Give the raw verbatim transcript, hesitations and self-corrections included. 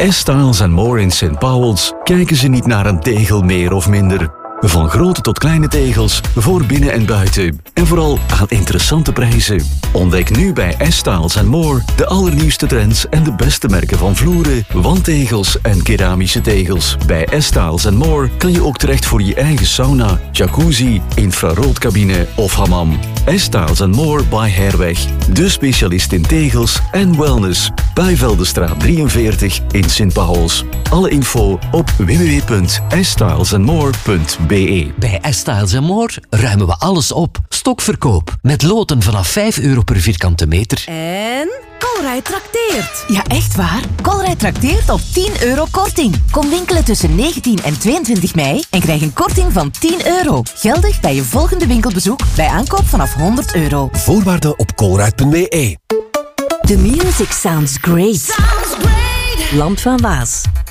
S-Styles and More in Saint Paul's kijken ze niet naar een tegel meer of minder. Van grote tot kleine tegels, voor binnen en buiten. En vooral aan interessante prijzen. Ontdek nu bij S-Styles and More de allernieuwste trends en de beste merken van vloeren, wandtegels en keramische tegels. Bij S-Styles and More kan je ook terecht voor je eigen sauna, jacuzzi, infraroodcabine of hammam. S-Styles and More by Herweg. De specialist in tegels en wellness. Bijveldenstraat drieënveertig in Saint Paul's. Alle info op w w w punt s styles and more punt b e. Bij S-Styles and More ruimen we alles op. Stokverkoop. Met loten vanaf vijf euro per vierkante meter. En Colruyt trakteert. Ja, echt waar? Colruyt trakteert op tien euro korting. Kom winkelen tussen negentien en tweeëntwintig mei en krijg een korting van tien euro. Geldig bij je volgende winkelbezoek bij aankoop vanaf honderd euro. Voorwaarden op colruyt punt b e. The music sounds great. Sounds great. Land van Waas.